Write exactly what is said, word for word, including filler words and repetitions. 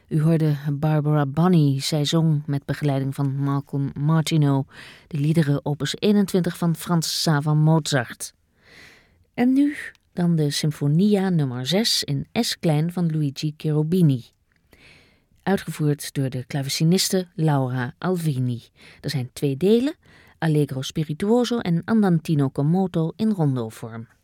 U hoorde Barbara Bonney. Zij zong met begeleiding van Malcolm Martineau de liederen opus eenentwintig van Franz Xaver Mozart. En nu dan de Sinfonia nummer zes in S-klein van Luigi Cherubini. Uitgevoerd door de klaveciniste Laura Alvini. Er zijn twee delen, Allegro spirituoso en Andantino con moto in rondo vorm.